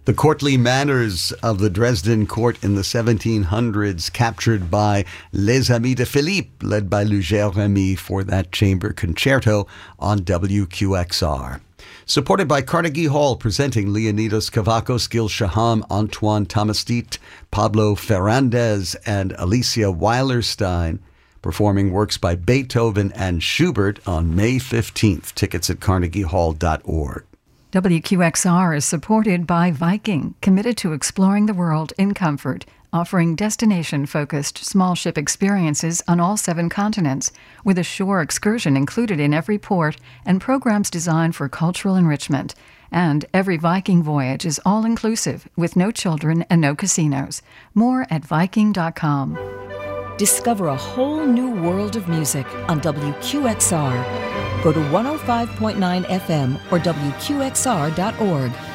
The courtly manners of the Dresden court in the 1700s, captured by Les Amis de Philippe, led by Luger Remy for that chamber concerto on WQXR. Supported by Carnegie Hall, presenting Leonidas Kavakos, Gil Shaham, Antoine Tomastit, Pablo Ferrandez, and Alicia Weilerstein, performing works by Beethoven and Schubert on May 15th. Tickets at carnegiehall.org. WQXR is supported by Viking, committed to exploring the world in comfort, offering destination-focused small ship experiences on all 7 continents, with a shore excursion included in every port and programs designed for cultural enrichment. And every Viking voyage is all-inclusive, with no children and no casinos. More at Viking.com. Discover a whole new world of music on WQXR. Go to 105.9 FM or WQXR.org